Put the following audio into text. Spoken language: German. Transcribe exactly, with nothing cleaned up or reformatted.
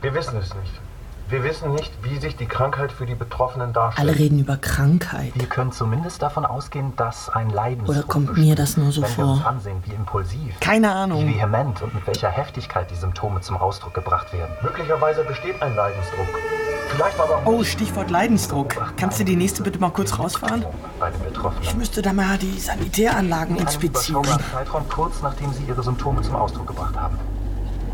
Wir wissen es nicht. Wir wissen nicht, wie sich die Krankheit für die Betroffenen darstellt. Alle reden über Krankheit. Wir können zumindest davon ausgehen, dass ein Leidensdruck Oder kommt besteht. mir das nur so Wenn vor? wir uns ansehen, wie impulsiv, Keine wie Ahnung. vehement und mit welcher Heftigkeit die Symptome zum Ausdruck gebracht werden. Möglicherweise besteht ein Leidensdruck. Vielleicht aber auch Oh, Stichwort Leidensdruck. Kannst du die nächste bitte mal kurz rausfahren? Bei den Betroffenen. Ich müsste da mal die Sanitäranlagen Einen inspizieren. überschaubaren Zeitraum kurz nachdem sie ihre Symptome zum Ausdruck gebracht haben.